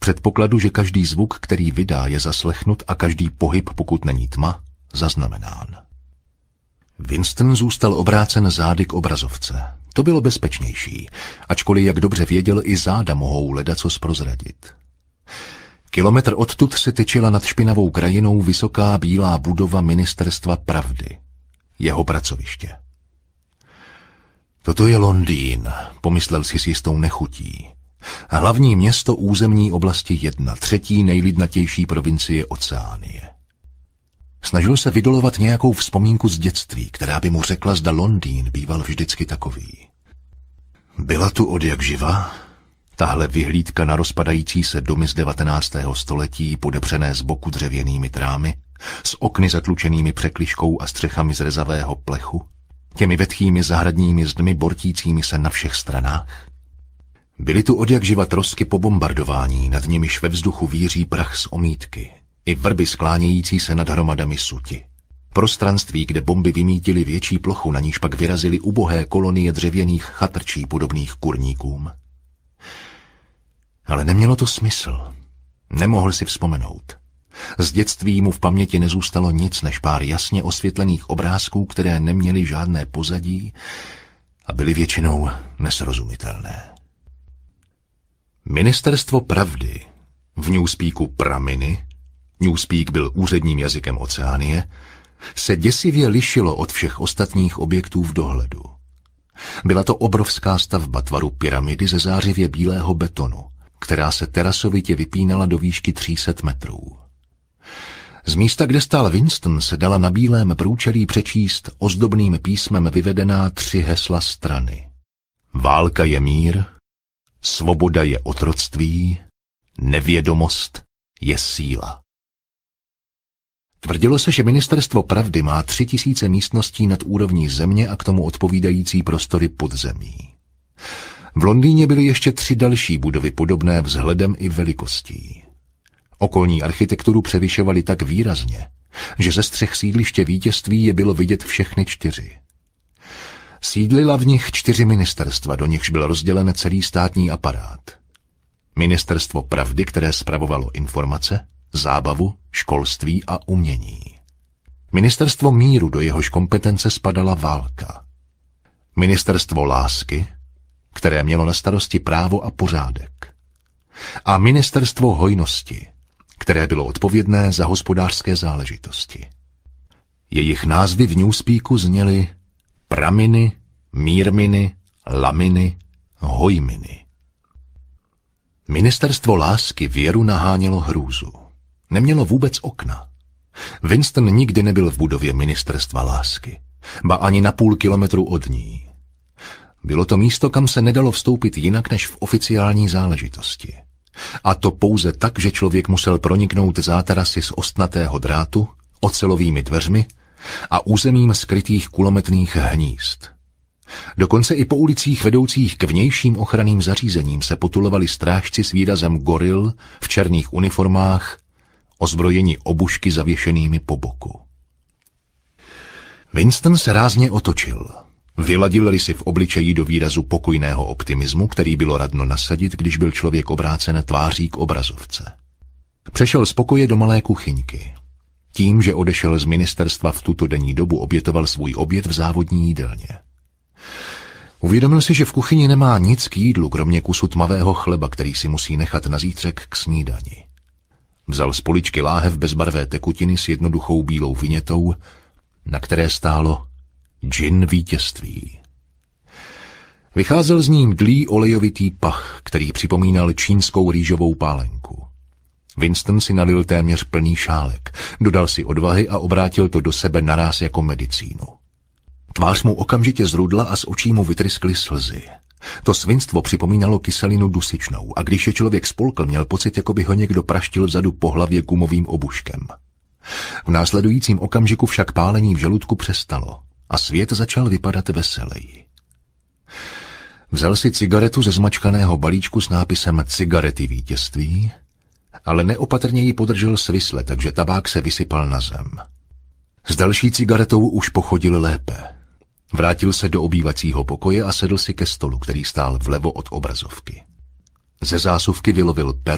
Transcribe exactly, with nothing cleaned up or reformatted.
předpokladu, že každý zvuk, který vydá, je zaslechnut a každý pohyb, pokud není tma, zaznamenán. Winston zůstal obrácen zády k obrazovce. To bylo bezpečnější, ačkoliv, jak dobře věděl, i záda mohou ledacos prozradit. Kilometr odtud se tyčila nad špinavou krajinou vysoká bílá budova Ministerstva pravdy. Jeho pracoviště. Toto je Londýn, pomyslel si s jistou nechutí. Hlavní město územní oblasti jedna, třetí nejlidnatější provincie Oceánie. Snažil se vydolovat nějakou vzpomínku z dětství, která by mu řekla, zda Londýn býval vždycky takový. Byla tu odjakživa tahle vyhlídka na rozpadající se domy z devatenáctého století, podepřené z boku dřevěnými trámy, s okny zatlučenými překližkou a střechami z rezavého plechu, těmi vetchými zahradními zdmi bortícími se na všech stranách. Byly tu odjakživa trosky po bombardování, nad nimiž ve vzduchu víří prach z omítky, i vrby sklánějící se nad hromadami suti. Prostranství, kde bomby vymítily větší plochu, na níž pak vyrazily ubohé kolonie dřevěných chatrčí podobných kurníkům. Ale nemělo to smysl. Nemohl si vzpomenout. Z dětství mu v paměti nezůstalo nic než pár jasně osvětlených obrázků, které neměly žádné pozadí a byly většinou nesrozumitelné. Ministerstvo pravdy, v Newspeaku Praminy, Newspeak byl úředním jazykem Oceánie, se děsivě lišilo od všech ostatních objektů v dohledu. Byla to obrovská stavba tvaru pyramidy ze zářivě bílého betonu, která se terasovitě vypínala do výšky tří set metrů. Z místa, kde stál Winston, se dala na bílém průčelí přečíst ozdobným písmem vyvedená tři hesla strany. Válka je mír, svoboda je otroctví, nevědomost je síla. Tvrdilo se, že Ministerstvo pravdy má tři tisíce místností nad úrovní země a k tomu odpovídající prostory podzemí. V Londýně byly ještě tři další budovy podobné vzhledem i velikostí. Okolní architekturu převyšovaly tak výrazně, že ze střech sídliště vítězství je bylo vidět všechny čtyři. Sídlila v nich čtyři ministerstva, do nichž byl rozdělen celý státní aparát. Ministerstvo pravdy, které spravovalo informace, zábavu, školství a umění. Ministerstvo míru, do jehož kompetence spadala válka. Ministerstvo lásky, které mělo na starosti právo a pořádek. A ministerstvo hojnosti, které bylo odpovědné za hospodářské záležitosti. Jejich názvy v Newspeaku zněly Praminy, Mírminy, Laminy, Hojminy. Ministerstvo lásky věru nahánělo hrůzu. Nemělo vůbec okna. Winston nikdy nebyl v budově Ministerstva lásky, ba ani na půl kilometru od ní. Bylo to místo, kam se nedalo vstoupit jinak než v oficiální záležitosti. A to pouze tak, že člověk musel proniknout zátarasy z ostnatého drátu, ocelovými dveřmi a územím skrytých kulometných hnízd. Dokonce i po ulicích vedoucích k vnějším ochranným zařízením se potulovali strážci s výrazem goril v černých uniformách, ozbrojeni obušky zavěšenými po boku. Winston se rázně otočil. Vyladil si v obličeji do výrazu pokojného optimismu, který bylo radno nasadit, když byl člověk obrácen tváří k obrazovce. Přešel z pokoje do malé kuchyňky. Tím, že odešel z ministerstva v tuto denní dobu, obětoval svůj oběd v závodní jídelně. Uvědomil si, že v kuchyni nemá nic k jídlu, kromě kusu tmavého chleba, který si musí nechat na zítřek k snídani. Vzal z poličky láhev bezbarvé tekutiny s jednoduchou bílou vinětou, na které stálo Džin vítězství. Vycházel z ní mdlý olejovitý pach, který připomínal čínskou rýžovou pálenku. Winston si nalil téměř plný šálek, dodal si odvahy a obrátil to do sebe naráz jako medicínu. Tvář mu okamžitě zrudla a z očí mu vytryskly slzy. To svinstvo připomínalo kyselinu dusičnou a když je člověk spolkl, měl pocit, jako by ho někdo praštil vzadu po hlavě gumovým obuškem. V následujícím okamžiku však pálení v žaludku přestalo a svět začal vypadat veseleji. Vzal si cigaretu ze zmačkaného balíčku s nápisem Cigarety vítězství, ale neopatrně ji podržel svisle, takže tabák se vysypal na zem. S další cigaretou už pochodil lépe. Vrátil se do obývacího pokoje a sedl si ke stolu, který stál vlevo od obrazovky. Ze zásuvky vylovil pero